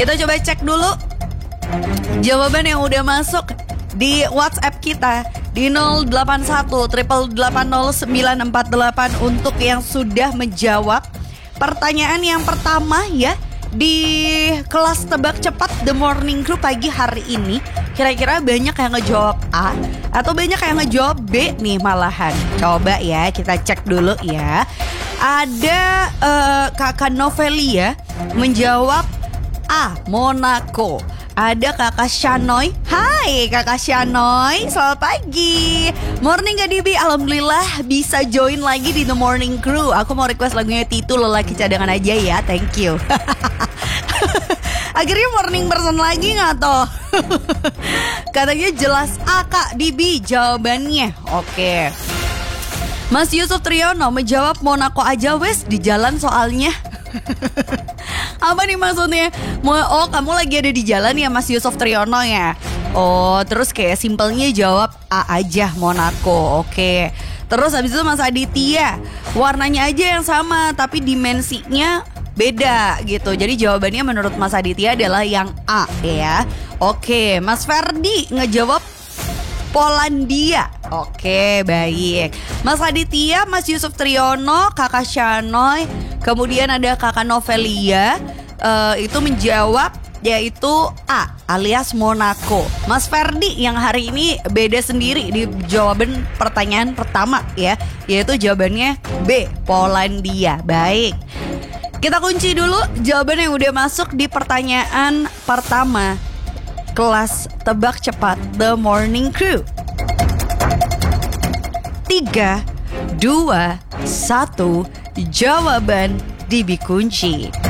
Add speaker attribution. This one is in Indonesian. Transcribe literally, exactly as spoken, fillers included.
Speaker 1: Kita coba cek dulu jawaban yang udah masuk di WhatsApp kita di nol delapan satu delapan delapan nol sembilan empat delapan untuk yang sudah menjawab pertanyaan yang pertama ya di kelas tebak cepat The Morning Crew pagi hari ini. Kira-kira banyak yang ngejawab A atau banyak yang ngejawab B nih malahan. Coba ya kita cek dulu ya. Ada uh, Kakak Novelia menjawab A, Monaco. Ada Kakak Shanoy. Hai Kakak Shanoy, selamat pagi. Morning Kak Dibi, alhamdulillah bisa join lagi di The Morning Crew. Aku mau request lagunya Titu Lelaki Cadangan aja ya, thank you. Akhirnya morning person lagi gak toh? Katanya jelas A Kak Dibi jawabannya. Oke. Mas Yusuf Triyono menjawab Monaco aja wes di jalan soalnya. Apa nih maksudnya? Oh kamu lagi ada di jalan ya Mas Yusuf Triyono ya? Oh terus kayak simpelnya jawab A aja Monaco. Oke. Terus habis itu Mas Aditya, warnanya aja yang sama tapi dimensinya beda gitu. Jadi jawabannya menurut Mas Aditya adalah yang A ya. Oke, Mas Ferdi ngejawab Polandia. Oke, baik. Mas Aditya, Mas Yusuf Triyono, Kakak Shanoy, kemudian ada Kakak Novelia uh, itu menjawab yaitu A alias Monaco. Mas Ferdi yang hari ini beda sendiri di jawaban pertanyaan pertama ya, yaitu jawabannya B Polandia. Baik. Kita kunci dulu jawaban yang udah masuk di pertanyaan pertama kelas tebak cepat The Morning Crew. Tiga, dua, satu, jawaban dikunci.